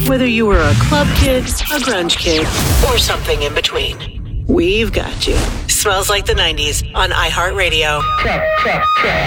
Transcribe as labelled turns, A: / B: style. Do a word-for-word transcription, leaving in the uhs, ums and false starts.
A: Whether you were a club kid, a grunge kid, or something in between, we've got you. Smells Like the nineties on iHeartRadio. Check, check, check.